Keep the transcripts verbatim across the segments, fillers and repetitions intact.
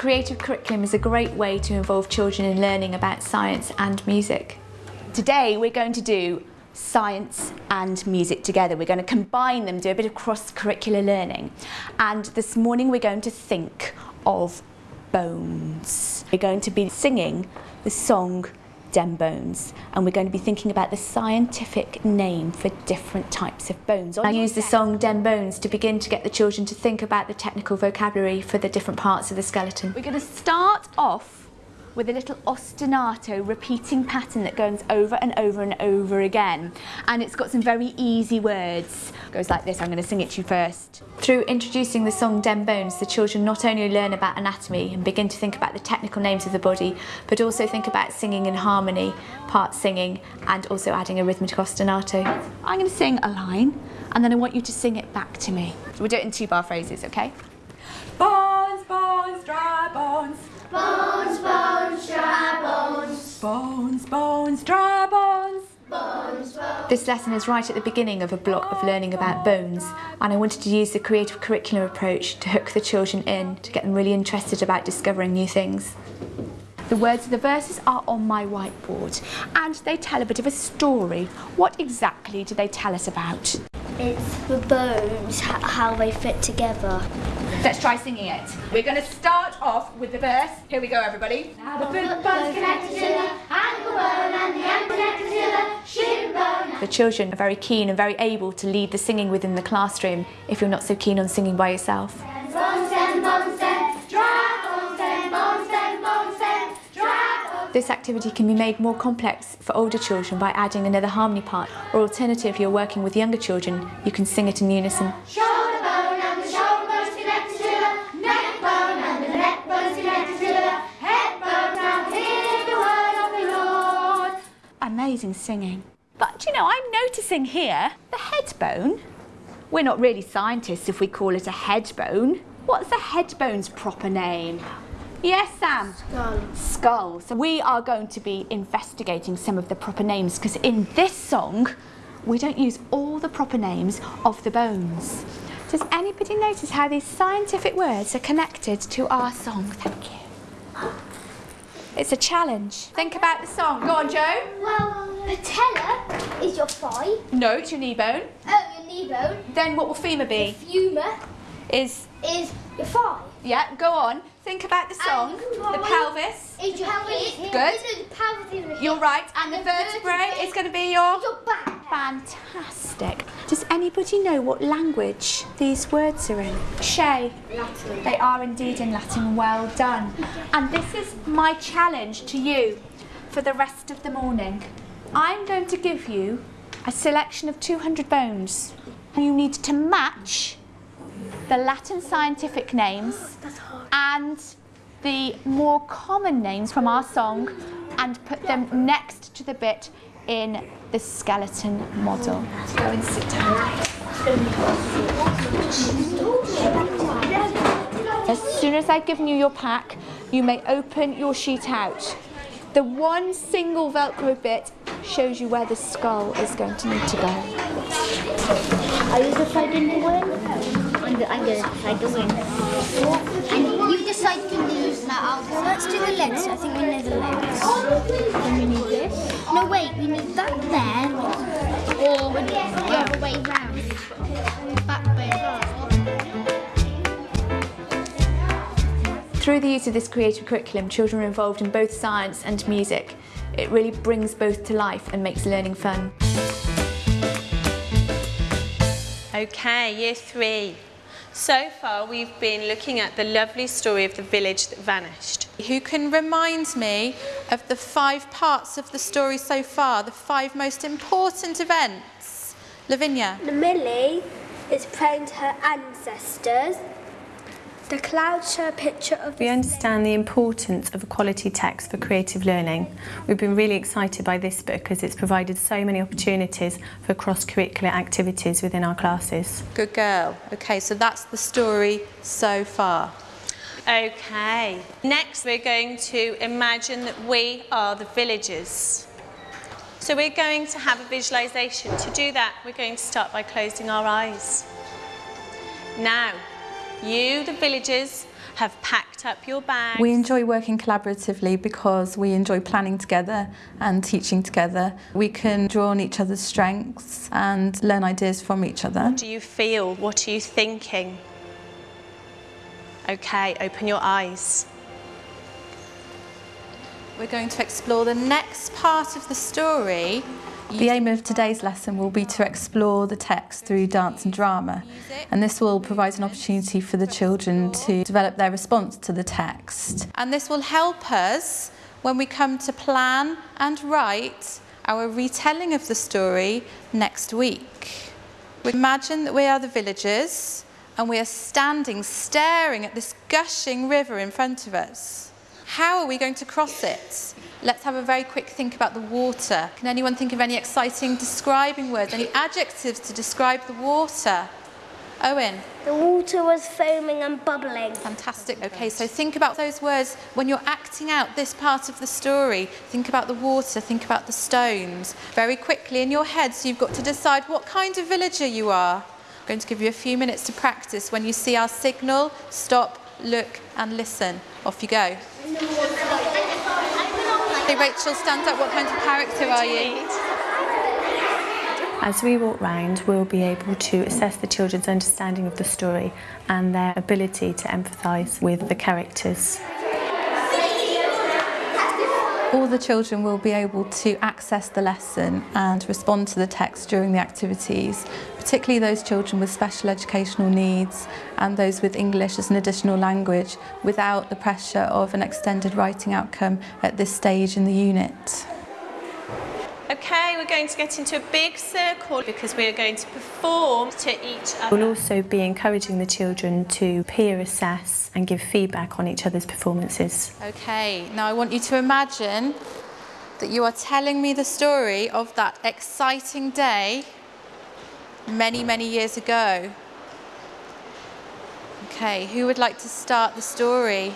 creative curriculum is a great way to involve children in learning about science and music. Today we're going to do science and music together. We're going to combine them, do a bit of cross-curricular learning. And this morning we're going to think of bones. We're going to be singing the song Dem Bones, and we're going to be thinking about the scientific name for different types of bones. I use the song Dem Bones to begin to get the children to think about the technical vocabulary for the different parts of the skeleton. We're going to start off with a little ostinato repeating pattern that goes over and over and over again, and it's got some very easy words. It goes like this. I'm going to sing it to you first. Through introducing the song Dem Bones, the children not only learn about anatomy and begin to think about the technical names of the body, but also think about singing in harmony, part singing, and also adding a rhythmic ostinato. I'm going to sing a line, and then I want you to sing it back to me. We'll do it in two bar phrases, okay? Bones, bones, dry bones. Bones, bones, dry bones. Bones, bones, dry bones. Bones, bones. This lesson is right at the beginning of a block of learning about bones, and I wanted to use the creative curriculum approach to hook the children in, to get them really interested about discovering new things. The words of the verses are on my whiteboard, and they tell a bit of a story. What exactly do they tell us about? It's the bones, how they fit together. Let's try singing it. We're going to start off with the verse. Here we go, everybody. Now the foot bone's connected to the ankle bone, and the ankle connected to the shin bone. The children are very keen and very able to lead the singing within the classroom if you're not so keen on singing by yourself. Bones, dem, bones, dem, dry bones, dem, bones, dem, bones, dem, dry bones. This activity can be made more complex for older children by adding another harmony part, or alternatively, if you're working with younger children, you can sing it in unison. Shoulder bone, and the shoulder bone's connected to the neck bone, and the neck bone's connected to the head bone. Now hear the word of the Lord. Amazing singing. But, you know, I'm noticing here the head bone. We're not really scientists if we call it a head bone. What's the head bone's proper name? Yes, Sam? Skull. Skull. So we are going to be investigating some of the proper names, because in this song we don't use all the proper names of the bones. Does anybody notice how these scientific words are connected to our song? Thank you. It's a challenge. Think about the song. Go on, Joe. Well, patella is your thigh. No, it's your knee bone. Oh, your knee bone. Then what will femur be? Femur Is, is your thigh. yeah, go on. Think about the song. And The pelvis. Is your pelvis. Good. The pelvis is your You're right. And the vertebrae is going to be your... your back. Fantastic. Does anybody know what language these words are in? Shay. Latin. They are indeed in Latin. Well done. And this is my challenge to you for the rest of the morning. I'm going to give you a selection of two hundred bones. You need to match the Latin scientific names and the more common names from our song and put them next to the bit in the skeleton model. Go and sit down. As soon as I've given you your pack, you may open your sheet out. The one single Velcro bit shows you where the skull is going to need to go. Are you deciding to win? I'm going to decide to win. And you decide to lose. Now I'll Let's do the legs. I think we need the legs. Then we need this. No, wait. We need that there. Or we need the other way round. Back way round. Through the use of this creative curriculum, children are involved in both science and music. It really brings both to life and makes learning fun. Okay, year three. So far we've been looking at the lovely story of the village that vanished. Who can remind me of the five parts of the story so far, the five most important events? Lavinia. Millie is praying to her ancestors. The clouds show a picture of... We understand the importance of a quality text for creative learning. We've been really excited by this book as it's provided so many opportunities for cross-curricular activities within our classes. Good girl. Okay, so that's the story so far. Okay, next we're going to imagine that we are the villagers. So we're going to have a visualisation. To do that, we're going to start by closing our eyes. Now, you, the villagers, have packed up your bags. We enjoy working collaboratively because we enjoy planning together and teaching together. We can draw on each other's strengths and learn ideas from each other. What do you feel? What are you thinking? Okay, open your eyes. We're going to explore the next part of the story. The aim of today's lesson will be to explore the text through dance and drama, and this will provide an opportunity for the children to develop their response to the text. And this will help us when we come to plan and write our retelling of the story next week. We imagine that we are the villagers and we are standing staring at this gushing river in front of us. How are we going to cross it? Let's have a very quick think about the water. Can anyone think of any exciting describing words, any adjectives to describe the water? Owen? The water was foaming and bubbling. Fantastic. Okay, so think about those words when you're acting out this part of the story. Think about the water, think about the stones. Very quickly in your head, so you've got to decide what kind of villager you are. I'm going to give you a few minutes to practice. When you see our signal, stop, look and listen. Off you go. Hey Rachel, stand up. What kind of character are you? As we walk round, we'll be able to assess the children's understanding of the story and their ability to empathise with the characters. All the children will be able to access the lesson and respond to the text during the activities, particularly those children with special educational needs and those with English as an additional language, without the pressure of an extended writing outcome at this stage in the unit. Okay, we're going to get into a big circle because we are going to perform to each other. We'll also be encouraging the children to peer assess and give feedback on each other's performances. Okay, now I want you to imagine that you are telling me the story of that exciting day many, many years ago. Okay, who would like to start the story?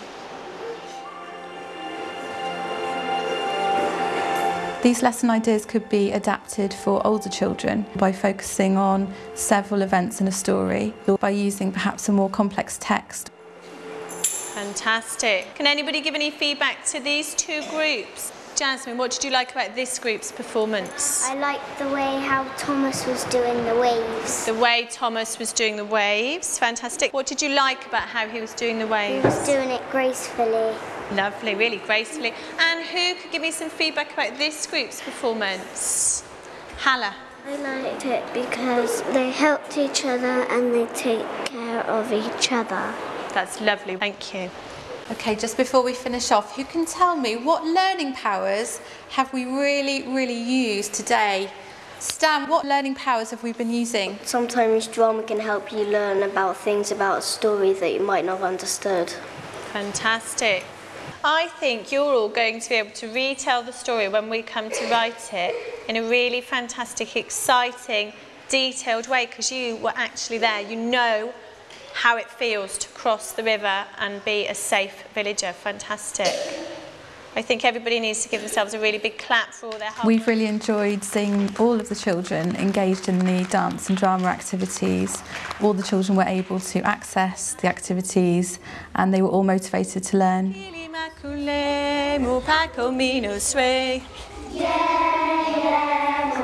These lesson ideas could be adapted for older children by focusing on several events in a story or by using perhaps a more complex text. Fantastic. Can anybody give any feedback to these two groups? Jasmine, what did you like about this group's performance? I liked the way how Thomas was doing the waves. The way Thomas was doing the waves. Fantastic. What did you like about how he was doing the waves? He was doing it gracefully. Lovely, really gracefully. And who could give me some feedback about this group's performance? Hala. I liked it because they helped each other and they take care of each other. That's lovely, thank you. Okay, just before we finish off, who can tell me what learning powers have we really, really used today? Stan, what learning powers have we been using? Sometimes drama can help you learn about things about a story that you might not have understood. Fantastic. I think you're all going to be able to retell the story when we come to write it in a really fantastic, exciting, detailed way, because you were actually there. You know how it feels to cross the river and be a safe villager. Fantastic. I think everybody needs to give themselves a really big clap for all their hard work. We've really enjoyed seeing all of the children engaged in the dance and drama activities. All the children were able to access the activities and they were all motivated to learn.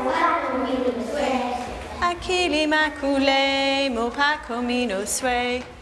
Akili makule mo pa komino sway.